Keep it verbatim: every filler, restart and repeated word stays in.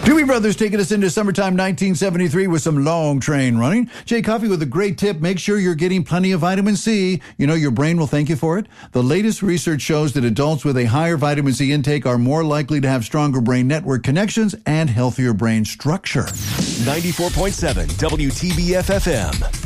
Doobie Brothers taking us into summertime nineteen seventy-three with some long train running. Jay Coffey with a great tip. Make sure you're getting plenty of vitamin C. You know, your brain will thank you for it. The latest research shows that adults with a higher vitamin C intake are more likely to have stronger brain network connections and healthier brain structure. ninety-four point seven W T B F F M.